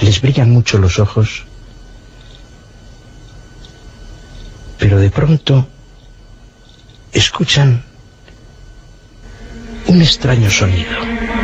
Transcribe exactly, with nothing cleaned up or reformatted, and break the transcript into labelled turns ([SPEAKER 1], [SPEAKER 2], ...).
[SPEAKER 1] les brillan mucho los ojos, pero de pronto escuchan un extraño sonido.